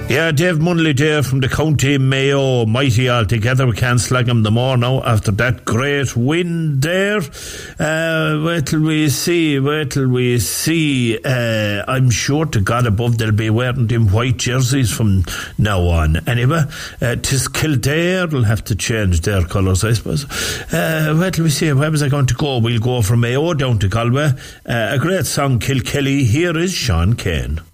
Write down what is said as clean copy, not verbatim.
Yeah, Dave Munley there from the County Mayo. Mighty altogether. We can't slag him the more now after that great win there. Wait till we see. I'm sure to God above they'll be wearing them white jerseys from now on. Anyway, 'tis Kildare. They'll have to change their colours, I suppose. Wait till we see. Where was I going to go? We'll go from Mayo down to Galway. A great song, Kilkelly. Here is Sean Kane.